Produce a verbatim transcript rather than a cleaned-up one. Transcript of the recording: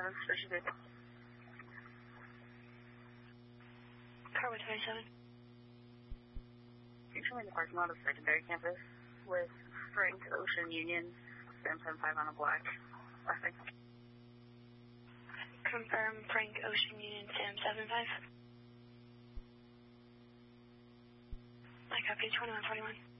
Thomas, Station Group. Carwood twenty-seven. Can you show me the parking lot of secondary campus with Frank Ocean Union, seven seven five on a black last thing? Confirm Frank Ocean Union, seven seven five. I copy twenty-one forty-one.